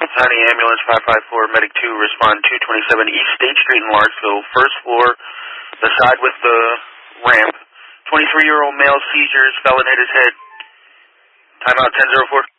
County Ambulance 554, Medic 2, respond 227 East State Street in Larksville, first floor, the side with the ramp. 23-year-old male seizures, felon hit his head. Timeout 10-04.